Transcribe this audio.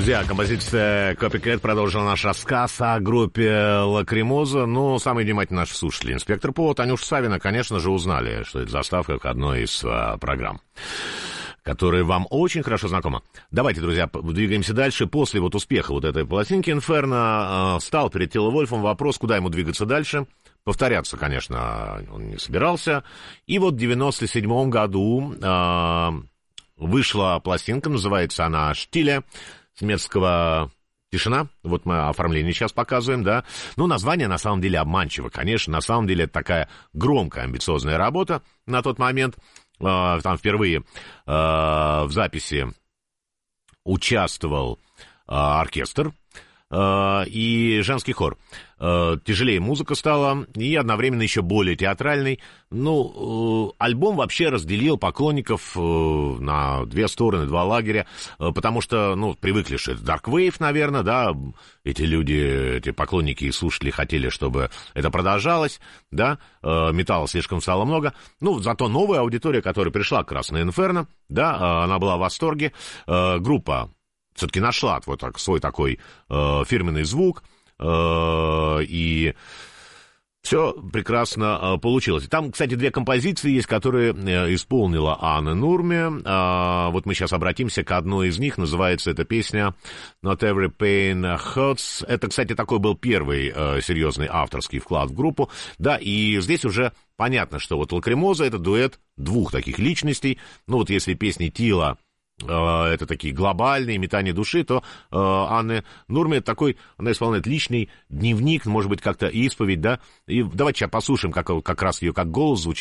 Друзья, композиция Copycat продолжила наш рассказ о группе Лакримоза. Ну, самые внимательные наши слушатели. Инспектор ПО, Танюша Савина, конечно же, узнали, что это заставка к одной из программ, которая вам очень хорошо знакома. Давайте, друзья, двигаемся дальше. После вот успеха вот этой пластинки «Инферно» стал перед Тило Вольфом вопрос, куда ему двигаться дальше. Повторяться, конечно, он не собирался. И вот в 97 году вышла пластинка, называется она «Штиле», с немецкого «Тишина». Вот мы оформление сейчас показываем, да. Ну, название на самом деле обманчиво, конечно. На самом деле это такая громкая, амбициозная работа на тот момент. Там впервые в записи участвовал оркестр и женский хор. Тяжелее музыка стала, и одновременно еще более театральный. Ну, альбом вообще разделил поклонников на две стороны, два лагеря, потому что, ну, привыкли, что это Dark Wave, наверное, да, эти люди, эти поклонники и слушатели хотели, чтобы это продолжалось, да, металла слишком стало много. Ну, зато новая аудитория, которая пришла как раз на «Инферно», да, она была в восторге. Группа все-таки нашла вот так, свой такой фирменный звук, и все прекрасно получилось. Там, кстати, две композиции есть, которые исполнила Анна Нурме. Вот мы сейчас обратимся к одной из них. Называется эта песня «Not Every Pain Hurts». Это, кстати, такой был первый серьезный авторский вклад в группу. Да, и здесь уже понятно, что вот «Лакримоза» — это дуэт двух таких личностей. Ну вот если песни Тила это такие глобальные метания души, то Анны Нурме такой, она исполняет личный дневник, может быть, как-то исповедь, да. И давайте сейчас послушаем, как раз ее как голос звучит.